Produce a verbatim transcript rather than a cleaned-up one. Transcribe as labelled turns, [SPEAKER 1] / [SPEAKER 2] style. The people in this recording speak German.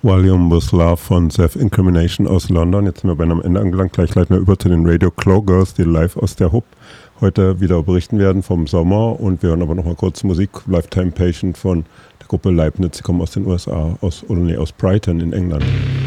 [SPEAKER 1] Volume with Love von Self-Incrimination aus London. Jetzt sind wir bei einem Ende angelangt. Gleich leiten wir über zu den Radio Clo Girls, die live aus der Hub heute wieder berichten werden vom Sommer. Und wir hören aber noch mal kurz Musik. Lifetime Patient von der Gruppe Leibniz. Sie kommen aus den U S A, aus, oder nee, aus Brighton in England.